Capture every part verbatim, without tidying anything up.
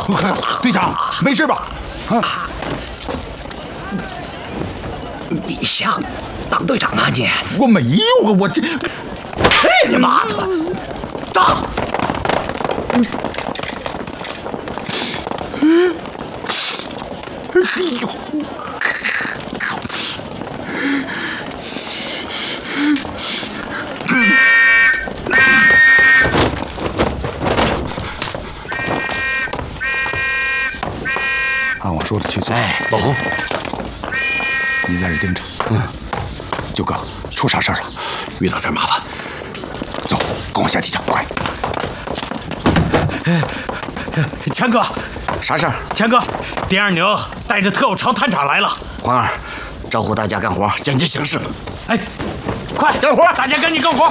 队长，没事吧？ 啊，你想当队长啊你？ 我没有啊，我这…… 去你妈的吧！走。 哎呦！按我说的去做。 哎，老胡， 你在这盯着。嗯。九哥，出啥事了？ 遇到点麻烦。 走，跟我下地窖，快！ 强哥， 啥事儿？ 强哥，丁二牛带着特务朝探长来了。 黄二，招呼大家干活，见机行事。 哎，快干活！ 大家赶紧干活！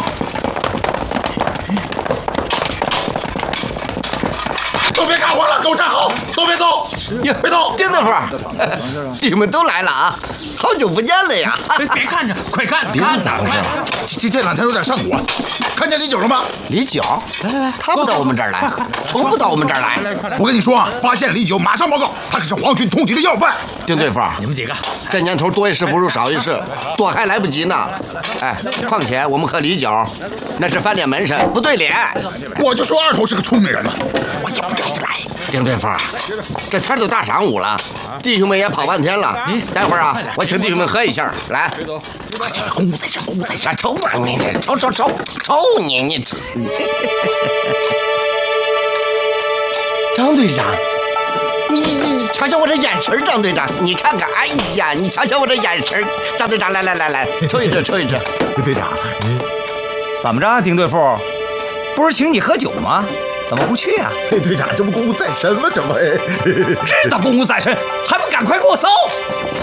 都别干活了，给我站好，都别动，别动！ 丁大夫，你们都来了啊！好久不见了呀！ 别看着，快看！ 鼻子咋回事？ 这这两天有点上火，看见李九了吗？ 李九，来来来，他不到我们这儿来，从不到我们这儿来。 我跟你说啊，发现李九，马上报告，他可是皇军通缉的要犯。 丁队夫， 你们几个， 这年头多一事不如少一事，多还来不及呢。哎，况且我们和李九那是翻脸门生，不对脸。 我就说二头是个聪明人嘛， 我也不愿意来。丁队夫，这天都大晌午了，弟兄们也跑半天了，待会儿啊，我请弟兄们喝一下。来，公务在身，公务在身，抽吧你这，抽抽抽抽你你抽。张队长，你你瞧瞧我这眼神，张队长，你看看，哎呀，你瞧瞧我这眼神，张队长，来来来来，抽一支，抽一支。 队长，怎么着，丁队副，不是请你喝酒吗？怎么不去啊？ 队长，这不公务在身吗？这不， 知道公务在身，还不赶快给我搜！